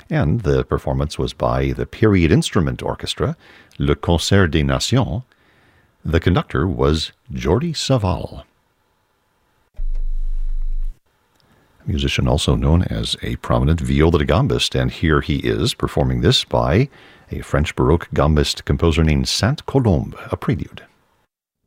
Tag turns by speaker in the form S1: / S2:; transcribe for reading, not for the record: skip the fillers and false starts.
S1: And the performance was by the period instrument orchestra, Le Concert des Nations. The conductor was Jordi Savall. A musician also known as a prominent viola da gambist, and here he is performing this by a French Baroque gambist composer named Saint-Colombe, a prelude.